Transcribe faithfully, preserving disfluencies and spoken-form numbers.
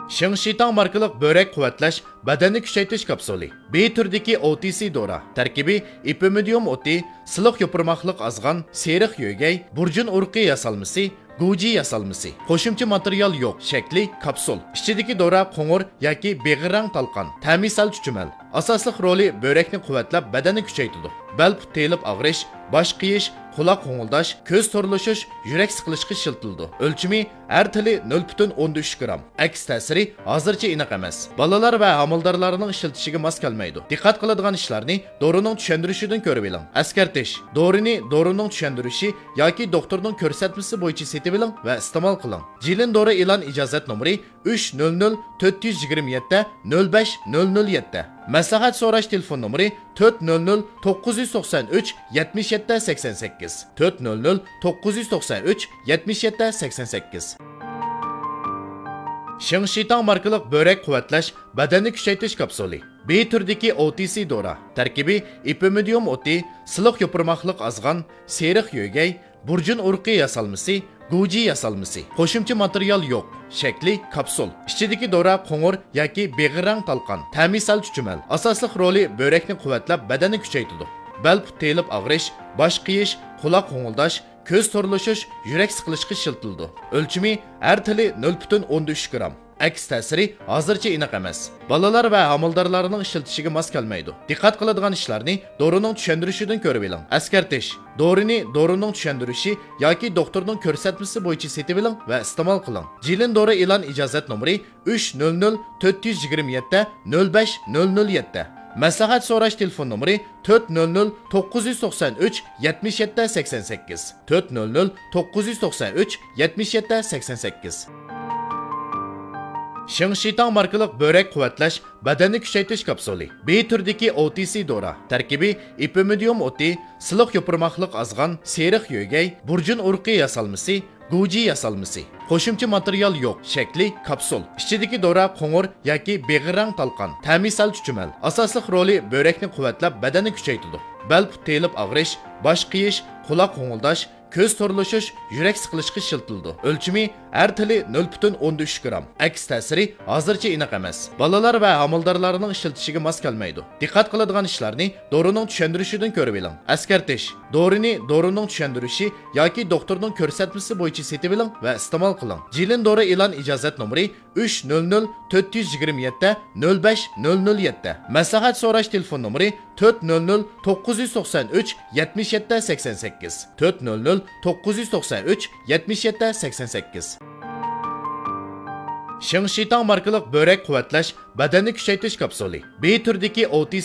Shingshitang markalik börek quvvatlash, badanni kuchaytirish kapsuli. B turdagi O T C dora. Tarkibi ipimidium o'ti, siliq yopirmoqliq azg'an, seriq yo'gay, burjun urqi yasalmasi, Guji yasalmasi. Qo'shimcha material yo'q. Shakli kapsul. Ichidagi dora qo'ng'ir yoki beg'irang talqon. Ta'mi sal chuchumal. Asosli roli börekni quvvatlab, badanni kuchaytiradi. Bel put telib og'rish, bosh qiyish, quloq qo'ng'ildash, ko'z to'rlashish, yurak siqilishga shiltildi. O'lchimi har tili nol butun o'n uch gram. Aks ta'siri hozircha aniq emas. Bolalar va homildorlarning ishlatishiga mos kelmaydi. Diqqat qiladigan ishlarni dorining tushuntirishidan ko'rib oling. Askartish. Dorini dorining tushuntirishi yoki doktorning ko'rsatmasi bo'yicha setib oling va iste'mol qiling. Jilin dori e'lon ijozat nomeri uch nol nol to'rt yuz yigirma yetti nol besh nol nol yetti. Maslahat so'rash telefon nomeri to'rt nol nol to'qqiz yuz to'qson uch yetmish yetti sakson sakkiz. to'rt nol nol to'qqiz yuz to'qson uch yetmish yetti sakson sakkiz. Shingshitang markalik börek quvvatlash, badanni kuchaytirish kapsuli. B turdagi O T C dora. Tarkibi ipimidium o'ti, siliq yopirmoqliq azg'an, seriq yo'gay, burjun urqi yasalmasi, Guji yasalmasi. Qo'shimcha material yo'q. Shakli kapsul. Ichidagi dora qo'ng'ir yoki beg'irang talqon. Ta'mi sal chuchumal. Asosli roli börekni quvvatlab, badanni kuchaytiradi. Bel put telib og'rish, bosh qiyish, quloq qo'ng'ildash, ko'z to'rlashish, yurak siqilishga shiltildi. O'lchimi har tili nol butun o'n uch gram. Aks ta'siri hozircha aniq emas. Bolalar va homildorlarning ishlatishiga mos kelmaydi. Diqqat qiladigan ishlarni dorining tushuntirishidan ko'rib oling. Askartish. Dorini dorining tushuntirishi yoki doktorning ko'rsatmasi bo'yicha setib oling va iste'mol qiling. Jilin dori e'lon ijozat nomeri uch nol nol to'rt yuz yigirma yetti nol besh nol nol yetti. Maslahat so'rash telefon nomeri to'rt nol nol to'qqiz yuz to'qson uch yetmish yetti sakson sakkiz. to'rt nol nol to'qqiz yuz to'qson uch yetmish yetti sakson sakkiz. Shingshitang markalik börek quvvatlash, badanni kuchaytirish kapsuli. B turdagi O T C dora. Tarkibi ipimidium o'ti, siliq yopirmoqliq azg'an, seriq yo'gay, burjun urqi yasalmasi, Guji yasalmasi. Qo'shimcha material yo'q. Shakli kapsul. Ichidagi dora qo'ng'ir yoki beg'irang talqon. Ta'mi sal chuchumal. Asosli roli börekni quvvatlab, badanni kuchaytiradi. Bel put telib og'rish, bosh qiyish, quloq qo'ng'ildash, ko'z to'rlashish, yurak siqilishga shiltildi. O'lchimi har tili nol butun o'n uch gram. Aks ta'siri hozircha aniq emas. Bolalar va homildorlarning ishlatishiga mos kelmaydi. Diqqat qiladigan ishlarni dorining tushuntirishidan ko'rib oling. Askartish. Dorini dorining tushuntirishi yoki doktorning ko'rsatmasi bo'yicha setib oling va iste'mol qiling. Jilin dori e'lon ijozat nomeri uch nol nol to'rt yuz yigirma yetti nol besh nol nol yetti. Maslahat so'rash telefon nomeri to'rt nol nol to'qqiz yuz to'qson uch yetmish yetti sakson sakkiz. to'rt nol nol to'qqiz yuz to'qson uch yetmish yetti sakson sakkiz. Shingshitang markalik börek quvvatlash, badanni kuchaytirish kapsuli. B turdagi O T